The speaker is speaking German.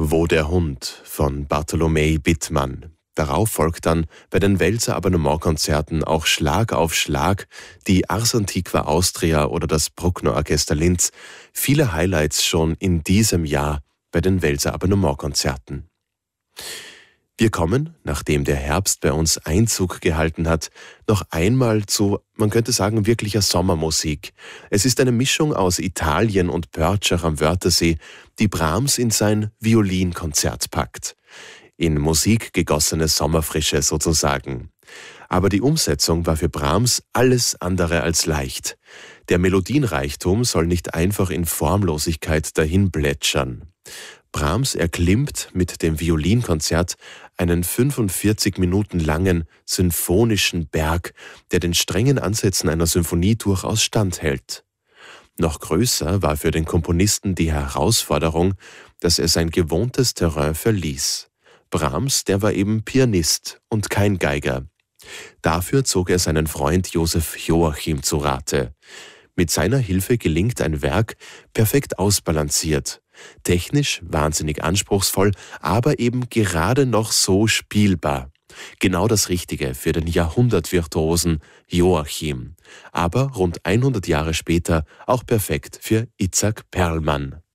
Wo der Hund von Bartholomä Bittmann. Darauf folgt dann bei den Welser Abonnementkonzerten auch Schlag auf Schlag die Ars Antiqua Austria oder das Bruckner Orchester Linz. Viele Highlights schon in diesem Jahr bei den Welser Abonnementkonzerten. Wir kommen, nachdem der Herbst bei uns Einzug gehalten hat, noch einmal zu, man könnte sagen, wirklicher Sommermusik. Es ist eine Mischung aus Italien und Pörtschach am Wörthersee, die Brahms in sein Violinkonzert packt. In Musik gegossene Sommerfrische sozusagen. Aber die Umsetzung war für Brahms alles andere als leicht. Der Melodienreichtum soll nicht einfach in Formlosigkeit dahin plätschern. Brahms erklimmt mit dem Violinkonzert einen 45 Minuten langen symphonischen Berg, der den strengen Ansätzen einer Symphonie durchaus standhält. Noch größer war für den Komponisten die Herausforderung, dass er sein gewohntes Terrain verließ. Brahms, der war eben Pianist und kein Geiger. Dafür zog er seinen Freund Josef Joachim zu Rate. Mit seiner Hilfe gelingt ein Werk perfekt ausbalanciert, technisch wahnsinnig anspruchsvoll, aber eben gerade noch so spielbar. Genau das Richtige für den Jahrhundertvirtuosen Joachim, aber rund 100 Jahre später auch perfekt für Itzhak Perlman.